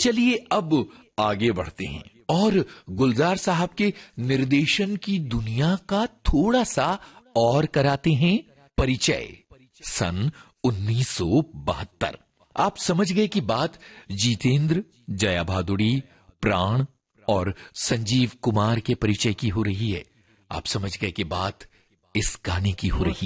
चलिए अब आगे बढ़ते हैं और गुलजार साहब के निर्देशन की दुनिया का थोड़ा सा और कराते हैं परिचय। सन 1972। आप समझ गए कि बात जितेंद्र, जया भादुड़ी, प्राण और संजीव कुमार के परिचय की हो रही है। आप समझ गए कि बात इस गाने की हो रही